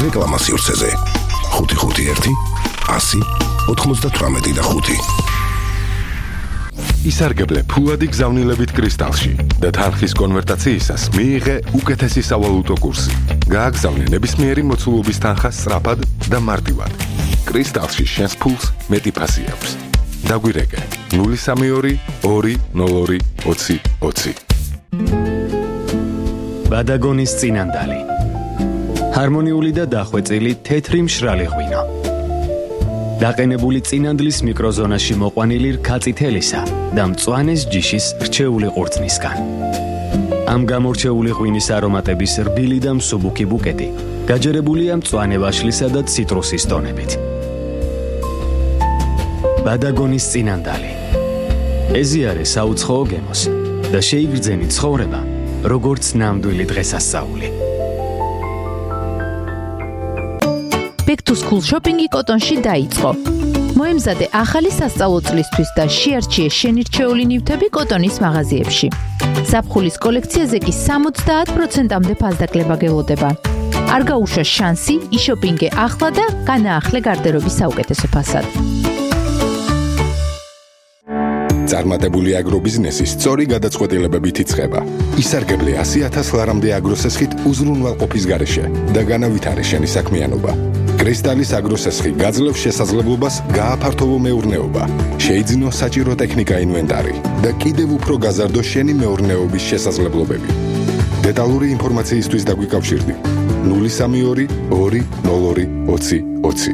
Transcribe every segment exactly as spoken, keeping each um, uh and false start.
რეკლამა სივრცეზე. ხუთი ხუთი ერთი ასი ოთხმოცდათვრამეტი და ხუთი. ისარგებლე ფულადი გზავნილებით კრისტალში და თანხის კონვერტაციისას მიიღე უკეთესი სავალუტო კურსი. გააგზავნე ნებისმიერი მოცულობის თანხა სწრაფად და მარტივად. კრისტალში შენს ფულს მეტი ფასი აქვს. დაგვირეკე ნული სამი ორი ორი ნულ ორი ოცი ოცი. ბადაგონის წინანდალი. ჰარმონიული და დახვეწილი თეთრი მშრალი ღვინო. დაყენებული წინანდლის მიკროზონაში მოყვანილი რქაწითელისა და მწვანეს ჯიშის რჩეული ყურძნისგან. ამ გამორჩეული ღვინის არომატების რბილი და მსუბუქი ბუკეტი გაჯერებულია მწვანე ვაშლისა და ციტრუსის ტონებით. ბადაგონის წინანდალი. ეზიარე საუცხოო გემოს და შეიგრძენი ცხოვრება, როგორც ნამდვილი დღესასწაული. Back to school shopping-ი კოტონში დაიწყო. მოემზადე ახალი სასწავლო წლისთვის და შეარჩიე შენირჩეული ნივთები კოტონის მაღაზიებში. ზაფხულის კოლექციაზე კი სამოცდაათ პროცენტამდე ფასდაკლება გელოდება. არ გაუშვა შანსი, იშოპინგე ახლა და განაახლე გარდერობის საუკეთესო ფასად. წარმატებული აგრობიზნესი სწორი გადაწყვეტილებებით იწყება. ისარგებლე ასი ათას ლარამდე აგროსესხით უზრუნველყოფის გარეშე და განავითარე შენი საქმიანობა. კრისტალის აგროსესხი გაძლევს შესაძლებლობას გააფართოვო მეურნეობა, შეიძინო საჭირო ტექნიკა ინვენტარი და კიდევ უფრო გაზარდო შენი მეურნეობის შესაძლებლობები. დეტალური ინფორმაციისთვის დაგვიკავშირდი ნული სამი ორი ორი ნულ ორი ოცი ოცი.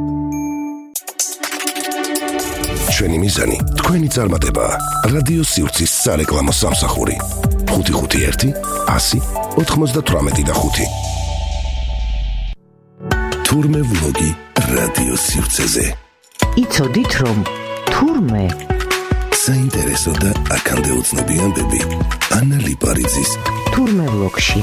ჩვენი მიზანი თქვენი წარმატებაა. რადიო სივრცის სარეკლამო სამსახური. ხუთი ხუთი ერთი ასი ოთხმოცდათვრამეტი და ხუთი. თურმე ვლოგი რადიო სივრცეზე. იცოდით რომ თურმე საინტერესო და აქამდე უცნობი ამბები ანა ლიპარიძის თურმე ვლოგში.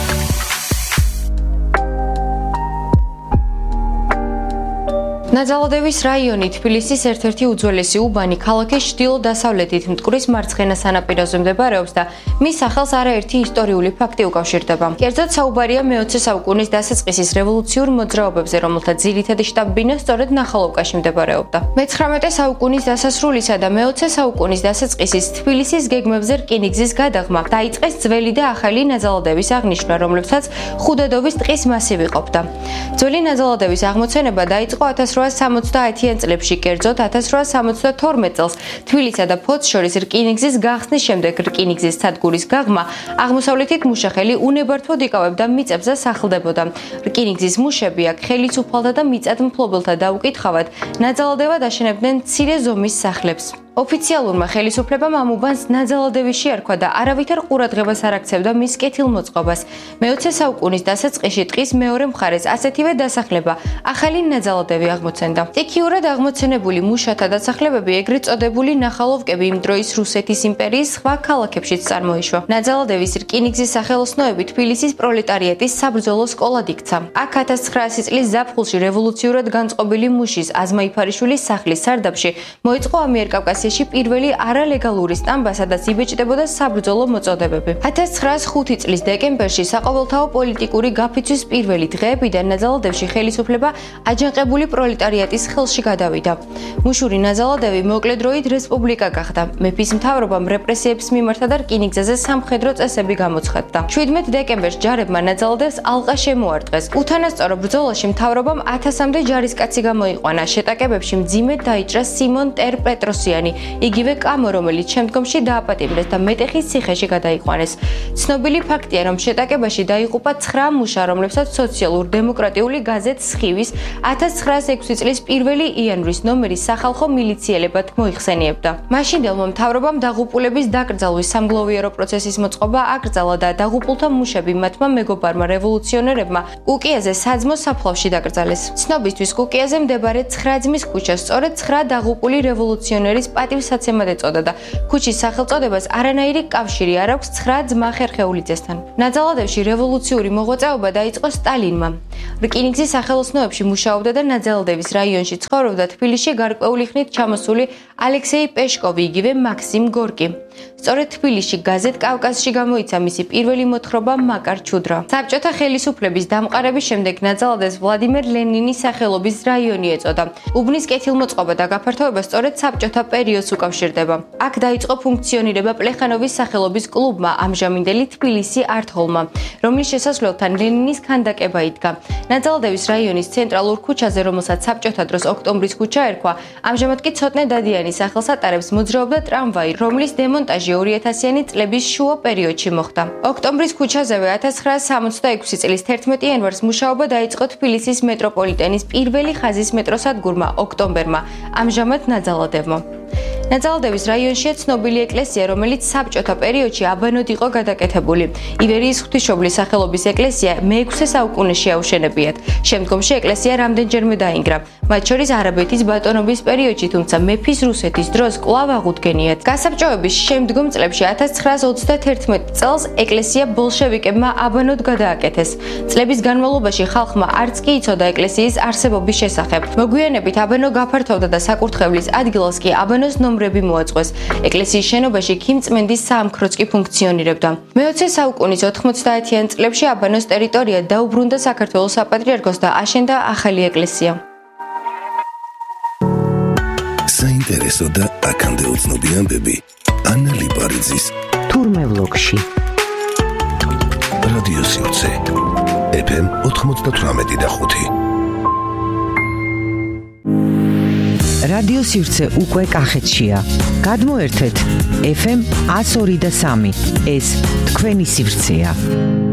ნაძალადევის რაიონი თბილისის ერთ-ერთი უძველესი უბანი ქალაქის ჩრდილო-დასავლეთით მტკვრის მარცხენა სანაპიროზე მდებარეობს და მის სახელს არაერთი ისტორიული ფაქტი უკავშირდება. კერძოდ საუბარია მეოცე საუკუნის დასაწყისის რევოლუციურ მოძრაობებზე, რომელთა ძირითადი შტაბ-ბინა სწორედ ნახალოვკაში მდებარეობდა. მეცხრამეტე საუკუნის დასასრულისა და მეოცე საუკუნის დასაწყისის თბილისის გეგმებზე რკინიგზის გადაღმა დაიწყეს ძველი და ახალი ნაძალადევის აღნიშვნა, რომლებსაც ხუდადოვის ტყის მასივი ყოფდა. ძველი ნაძალადევის აღმოცენება დაიწყო ათას რვაას სამოცდაათიან წლებში, კერძოდ ათას რვაას სამოცდათორმეტ წელს თბილისსა და ფოთს შორის რკინიგზის გახსნის შემდეგ რკინიგზის სადგურის გაღმა აღმოსავლეთით მუშახელი უნებართვოდ იკავებდა მიწებზე სახლდებოდა. რკინიგზის მუშები აქ ხელისუფალთა და მიწათმფლობელთა დაუკითხავად ნაძალადევად აშენებდნენ მცირე ზომის სახლებს. ოფიციალურმა ხელისუფლებამ ამ უბანს ნაძალადევი შეარქვა და არავითარ ყურადღებას არ აქცევდა მის კეთილმოწყობას. მეოცე საუკუნის დასაწყისში ტყის მეორე მხარეს ასეთივე დასახლება ახალი ნაძალადევი აღმოცენდა. სტიქიურად აღმოცენებული მუშათა დასახლებები ეგრეთ წოდებული ნახალოვკები იმ დროის რუსეთის იმპერიის სხვა ქალაქებშიც წარმოიშვა. ნაძალადევის რკინიგზის სახელოსნოები თბილისის პროლეტარიატის საბრძოლო სკოლად იქცა. აქ ათას ცხრაასი წლის ზაფხულში რევოლუციურად განწყობილი მუშის აზმა იფარიშვილის სახლის სარდაფში მოიწყო ამიერკავკასიაში პირველი არალეგალური სტამბა, სადაც იბეჭდებოდა საბრძოლო მოწოდებები. ათას ცხრაას ხუთი წლის დეკემბერში საყოველთაო პოლიტიკური გაფიცვის პირველი დღეებიდან ნაძალადევში ხელისუფლება აჯანყებული პროლეტარიატის ხელში გადავიდა. მუშური ნაძალადევი მოკლედროით რესპუბლიკა გახდა. მეფის მთავრობამ რეპრესიებს მიმართა და რკინიგზაზე სამხედრო წესები გამოცხადდა. შვიდმეტ დეკემბერს ჯარებმა ნაძალადევს ალყა შემოარტყეს. უთანასწორო ბრძოლაში მთავრობამ ათასამდე ჯარისკაცი გამოიყვანა. შეტაკებებში მძიმედ დაიჭრა სიმონ ტერპეტროსიანი, იგივე კამო, რომელიც შემდგომში დააპატიმრეს და მეტეხის ციხეში გადაიყვანეს. ცნობილი ფაქტია, რომ შეტაკებაში დაიღუპა ცხრა მუშა, რომლებსაც სოციალურ-დემოკრატიული გაზეთ სხივის ათას ცხრაას ექვსი წლის პირველი იანვრის ნომერი სახალხო მილიცieლებად მოიხსენიებდა. მაშინდელმა მთავრობამ დაღუპულების დაკრძალვის სამგლოვიარო პროცესის მოწყობა აკრძალა და დაღუპულთა მუშები მათმა მეგობარმა რევოლუციონერებმა კუკიაზე საძმო საფლავში დაკრძალეს. ცნობისთვის კუკიაზე მდებარე ცხრაძმის ქუჩა სწორედ ცხრა დაღუპული რევოლუციონერის პატივსაცემად ეწოდა და ქუჩის სახელწოდებას არანაირი კავშირი არ აქვს ცხრა ძმა ხერხეულიძესთან. ნაძალადევში რევოლუციური მოღვაწეობა დაიწყო სტალინმა. რკინიგზის სახელოსნოებში მუშაობდა და ნაძალადევის რაიონში ცხოვრობდა თბილისში გარკვეული ხნით ჩამოსული ალექსეი პეშკოვი, იგივე მაქსიმ გორკი. სწორედ თბილისში გაზეთ კავკასში გამოიცა მისი პირველი მოთხრობა მაკარ ჩუდრა. საბჭოთა ხელისუფლების დამყარების შემდეგ ნაძალადეს ვლადიმერ ლენინის სახელობის რაიონი ეწოდა. უბნის კეთილმოწყობა და გაფართოება სწორედ საბჭოთა პერიოდს უკავშირდება. აქ დაიწყო ფუნქციონირება პლეხანოვის სახელობის კლუბმა, ამჟამინდელი თბილისი არტ-ჰოლმა, რომლის შესასვლელთან ლენინის ქანდაკება იდგა. ნაძალადევის რაიონის ცენტრალურ ქუჩაზე, რომელსაც საბჭოთა დროს ოქტომბრის ქუჩა ერქვა, ამჟამად კი ცოტნე დადიანის სახელს ატარებს მოძრაობდა ტრამვაი, რომლის დემონტაჟი ორი ათასიანი წლების შუა პერიოდში მოხდა. ოქტომბრის ქუჩაზევე ათას ცხრაას სამოცდაექვსი წლის თერთმეტი იანვარს მუშაობა დაიწყო თბილისის მეტროპოლიტენის პირველი ხაზის მეტროსადგურმა ოქტომბერმა, ამჟამად ნაძალადევმა. ნაძალადევის რაიონშია ცნობილი ეკლესია, რომელიც საბჭოთა პერიოდში აბანოდ იყო გადაკეთებული. ივერიის ღვთისმშობლის სახელობის ეკლესია მეექვსე საუკუნეში აუშენებიათ. შემდგომში ეკლესია რამდენჯერმე დაინგრა, მათ შორის არაბეთის ბატონობის პერიოდში, თუმცა მეფის რუსეთის დროს კვლავ აღუდგენიათ. გასაბჭოების შემდგომ წლებში ათას ცხრაას ოცდათერთმეტ წელს ეკლესია ბოლშევიკებმა აბანოდ გადააკეთეს. წლების განმავლობაში ხალხმა არც კი იცოდა ეკლესიის არსებობის შესახებ. მოგვიანებით აბანო გაფართოვდა და საკურთხევლის ადგილას კი აბანოს ნომრები მოაწყვეს. ეკლესიის შენობაში ქიმწმენდის საამქროც კი ფუნქციონირებდა. მეოცე საუკუნის ოთხმოცდაათიან წლებში აბანოს ტერიტორია დაუბრუნდა საქართველოს საპატრიარქოს და აშენდა ახალი ეკლესია. საინტერესო და აქამდე უცნობი ამბები ანა ლიპარიძის თურმე ვლოგში. რადიო სივრცე ეფ ემ ოთხმოცდათვრამეტი და ხუთი. რადიო სივრცე უკვე კახეთშია. გადმოერთეთ ეფ ემ ათს ორი და სამი. ეს თქვენი სივრცეა.